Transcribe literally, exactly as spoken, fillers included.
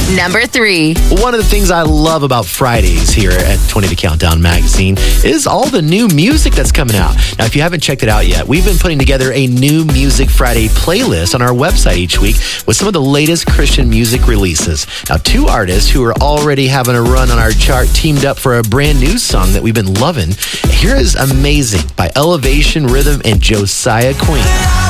Number three. One of the things I love about Fridays here at twenty The Countdown magazine is all the new music that's coming out. Now, if you haven't checked it out yet, we've been putting together a new Music Friday playlist on our website each week with some of the latest Christian music releases. Now, two artists who are already having a run on our chart teamed up for a brand new song that we've been loving. Here is Amazing by Elevation Rhythm and Josiah Queen.